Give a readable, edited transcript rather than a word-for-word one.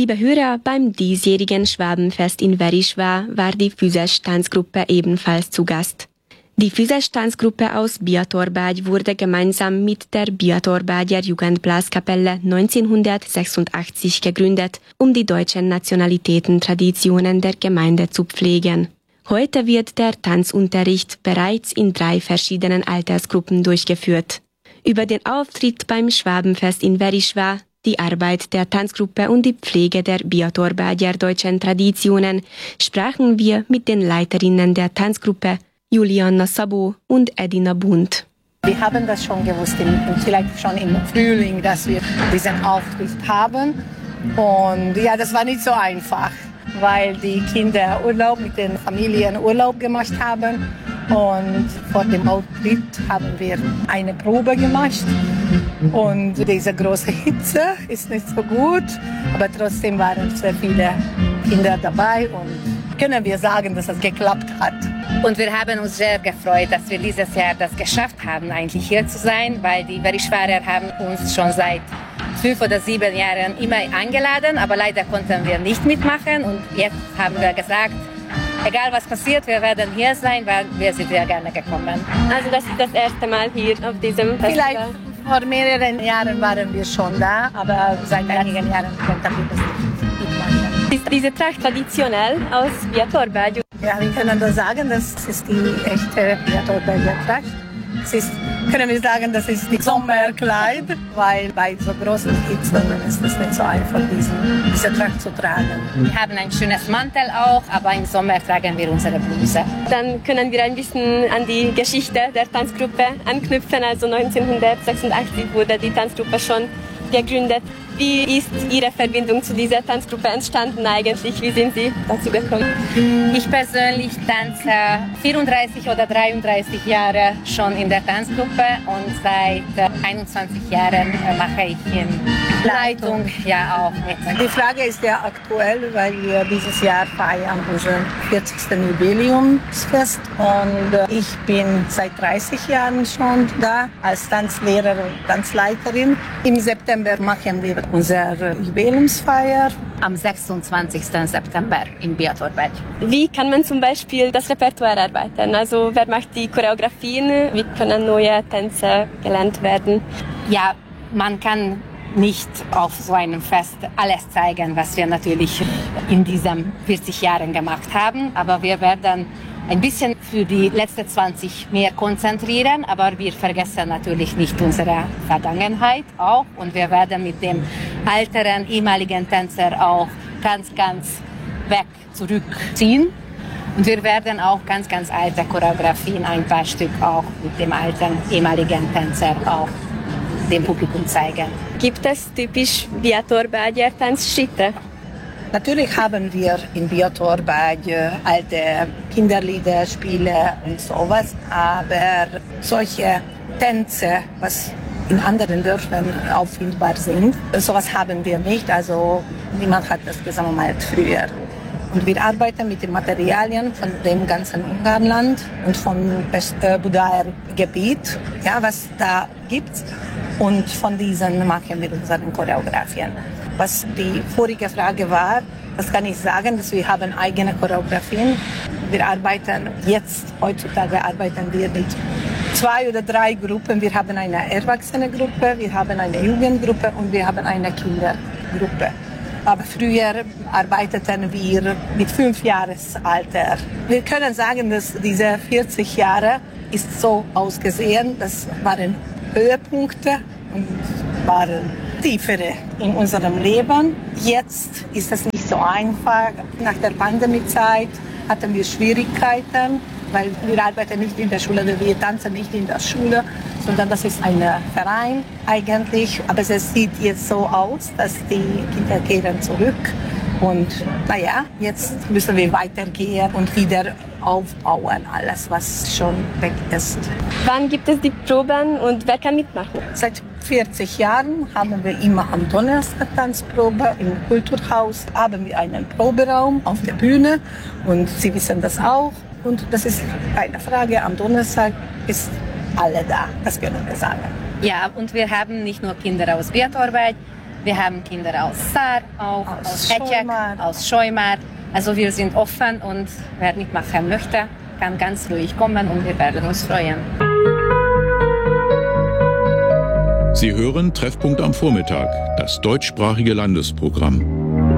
Liebe Hörer, beim diesjährigen Schwabenfest in Verischwa war die Füzes-Tanzgruppe ebenfalls zu Gast. Die Füzes-Tanzgruppe aus Biatorbágy wurde gemeinsam mit der Biatorbágyer Jugendblaskapelle 1986 gegründet, um die deutschen Nationalitäten-Traditionen der Gemeinde zu pflegen. Heute wird der Tanzunterricht bereits in 3 verschiedenen Altersgruppen durchgeführt. Über den Auftritt beim Schwabenfest in Verischwa, die Arbeit der Tanzgruppe und die Pflege der Biatorbágyer deutschen Traditionen sprachen wir mit den Leiterinnen der Tanzgruppe Juliana Sabo und Edina Bunt. Wir haben das schon gewusst, vielleicht schon im Frühling, dass wir diesen Auftritt haben. Und ja, das war nicht so einfach, weil die Kinder Urlaub mit den Familien Urlaub gemacht haben. Und vor dem Auftritt haben wir eine Probe gemacht. Und diese große Hitze ist nicht so gut, aber trotzdem waren sehr viele Kinder dabei und können wir sagen, dass es geklappt hat. Und wir haben uns sehr gefreut, dass wir dieses Jahr das geschafft haben, eigentlich hier zu sein, weil die Verischwarer haben uns schon seit 5 oder 7 Jahren immer eingeladen, aber leider konnten wir nicht mitmachen. Und jetzt haben wir gesagt, egal was passiert, wir werden hier sein, weil wir sind sehr gerne gekommen. Also das ist das erste Mal hier auf diesem Festival? Vielleicht vor mehreren Jahren waren wir schon da, aber seit einigen Jahren konnten wir das nicht mitmachen. Ist diese Tracht traditionell aus Biatorbágy? Ja, wir können das sagen, das ist die echte Biatorbágyer Tracht. Können wir sagen, das ist die Sommerkleid, weil bei so großen Hitzen ist es nicht so einfach, diese Tracht zu tragen. Wir haben ein schönes Mantel auch, aber im Sommer tragen wir unsere Bluse. Dann können wir ein bisschen an die Geschichte der Tanzgruppe anknüpfen. Also 1986 wurde die Tanzgruppe schon gegründet. Wie ist Ihre Verbindung zu dieser Tanzgruppe entstanden eigentlich? Wie sind Sie dazu gekommen? Ich persönlich tanze 34 oder 33 Jahre schon in der Tanzgruppe und seit 21 Jahren mache ich in Leitung ja auch mit. Die Frage ist ja aktuell, weil wir dieses Jahr feiern unser 40. Jubiläumsfest und ich bin seit 30 Jahren schon da als Tanzlehrerin und Tanzleiterin. Im September machen wir unsere Jubiläumsfeier. Am 26. September in Biatorbágy. Wie kann man zum Beispiel das Repertoire arbeiten? Also wer macht die Choreografien? Wie können neue Tänze gelernt werden? Ja, man kann nicht auf so einem Fest alles zeigen, was wir natürlich in diesen 40 Jahren gemacht haben. Aber wir werden ein bisschen für die letzten 20 mehr konzentrieren, aber wir vergessen natürlich nicht unsere Vergangenheit auch. Und wir werden mit dem älteren, ehemaligen Tänzer auch ganz weg zurückziehen. Und wir werden auch ganz alte Choreografien, ein paar Stück auch mit dem alten, ehemaligen Tänzer auch dem Publikum zeigen. Gibt es typisch Biatorbágyer Tanzschritte? Natürlich haben wir in Biatorbágy alte Kinderlieder, Spiele und sowas, aber solche Tänze, was in anderen Dörfern auffindbar sind, sowas haben wir nicht. Also niemand hat das gesammelt früher. Und wir arbeiten mit den Materialien von dem ganzen Ungarnland und vom Budaer Gebiet, ja, was da gibt. Und von diesen machen wir unsere Choreografien. Was die vorige Frage war, das kann ich sagen, dass wir haben eigene Choreografien. Wir arbeiten heutzutage arbeiten wir mit 2 oder 3 Gruppen. Wir haben eine Erwachsenengruppe, wir haben eine Jugendgruppe und wir haben eine Kindergruppe. Aber früher arbeiteten wir mit 5 Jahresalter. Wir können sagen, dass diese 40 Jahre ist so ausgesehen, das waren Höhepunkte und waren tiefere in unserem Leben. Jetzt ist es nicht so einfach. Nach der Pandemiezeit hatten wir Schwierigkeiten, weil wir arbeiten nicht in der Schule, wir tanzen nicht in der Schule, sondern das ist ein Verein eigentlich. Aber es sieht jetzt so aus, dass die Kinder kehren zurück. Und naja, jetzt müssen wir weitergehen und wieder aufbauen, alles was schon weg ist. Wann gibt es die Proben und wer kann mitmachen? Seit 40 Jahren haben wir immer am Donnerstag Tanzprobe. Im Kulturhaus haben wir einen Proberaum auf der Bühne und Sie wissen das auch. Und das ist keine Frage, am Donnerstag ist alle da, das können wir sagen. Ja, und wir haben nicht nur Kinder aus Biatorbágy, Wir haben Kinder aus Saar, auch aus Hetjek, aus Scheumar. Also wir sind offen und wer mitmachen möchte, kann ganz ruhig kommen und wir werden uns freuen. Sie hören Treffpunkt am Vormittag, das deutschsprachige Landesprogramm.